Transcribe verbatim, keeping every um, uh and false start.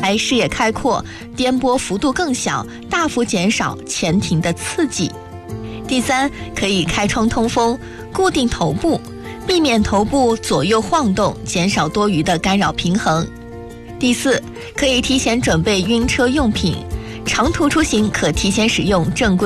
台视野开阔，颠簸幅度更小，大幅减少前庭的刺激。第三，可以开窗通风，固定头部，避免头部左右晃动，减少多余的干扰平衡。第四，可以提前准备晕车用品，长途出行可提前使用正规